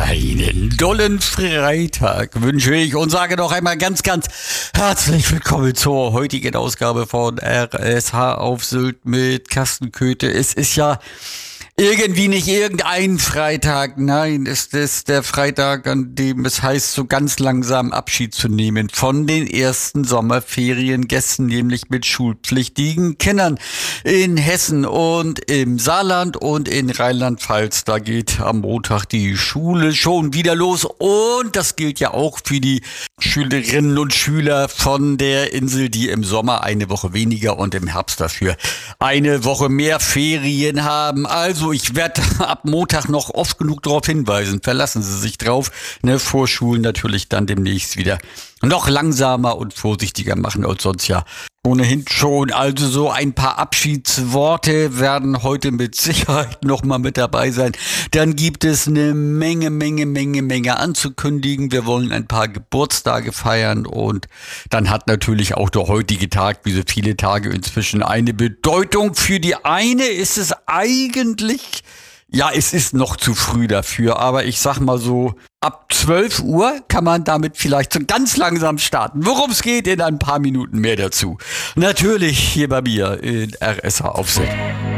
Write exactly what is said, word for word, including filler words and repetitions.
Einen dollen Freitag wünsche ich und sage noch einmal ganz, ganz herzlich willkommen zur heutigen Ausgabe von R S H auf Sylt mit Carsten Köthe. Es ist ja irgendwie nicht irgendein Freitag, nein, es ist der Freitag, an dem es heißt, so ganz langsam Abschied zu nehmen von den ersten Sommerferiengästen, nämlich mit schulpflichtigen Kindern in Hessen und im Saarland und in Rheinland-Pfalz. Da geht am Montag die Schule schon wieder los und das gilt ja auch für die Schülerinnen und Schüler von der Insel, die im Sommer eine Woche weniger und im Herbst dafür eine Woche mehr Ferien haben. Also ich werde ab Montag noch oft genug darauf hinweisen. Verlassen Sie sich drauf. Ne, Vorschulen natürlich dann demnächst wieder noch langsamer und vorsichtiger machen als sonst ja ohnehin schon. Also so ein paar Abschiedsworte werden heute mit Sicherheit nochmal mit dabei sein. Dann gibt es eine Menge, Menge, Menge, Menge anzukündigen. Wir wollen ein paar Geburtstage feiern und dann hat natürlich auch der heutige Tag, wie so viele Tage inzwischen, eine Bedeutung. Für die eine ist es eigentlich, ja, es ist noch zu früh dafür, aber ich sag mal so, ab zwölf Uhr kann man damit vielleicht so ganz langsam starten. Worum es geht, in ein paar Minuten mehr dazu. Natürlich hier bei mir in R S H auf Sylt.